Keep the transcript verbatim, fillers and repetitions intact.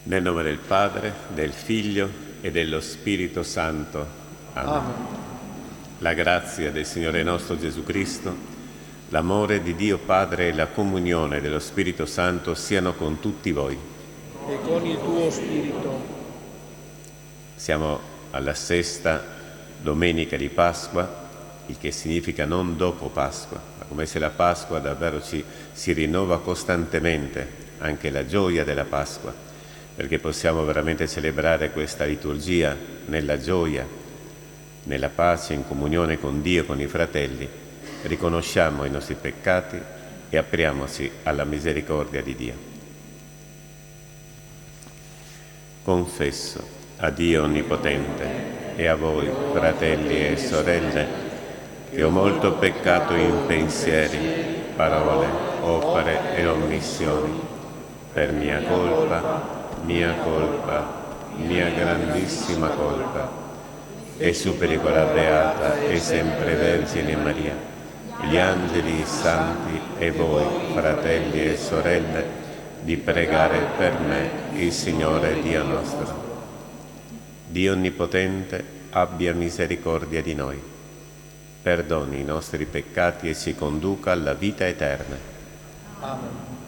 Nel nome del Padre, del Figlio e dello Spirito Santo. Amen. Amen. La grazia del Signore nostro Gesù Cristo, l'amore di Dio Padre e la comunione dello Spirito Santo siano con tutti voi. E con il tuo Spirito. Siamo alla sesta domenica di Pasqua, il che significa non dopo Pasqua, ma come se la Pasqua davvero ci si rinnova costantemente, anche la gioia della Pasqua, perché possiamo veramente celebrare questa liturgia nella gioia, nella pace, in comunione con Dio e con i fratelli. Riconosciamo i nostri peccati e apriamoci alla misericordia di Dio. Confesso a Dio Onnipotente e a voi, fratelli e sorelle, che ho molto peccato in pensieri, parole, opere e omissioni, per mia colpa, mia colpa, mia grandissima colpa, e supplico la Beata e sempre Vergine Maria, gli angeli, i santi e voi, fratelli e sorelle, di pregare per me il Signore Dio nostro. Dio Onnipotente abbia misericordia di noi, perdoni i nostri peccati e ci conduca alla vita eterna. Amen.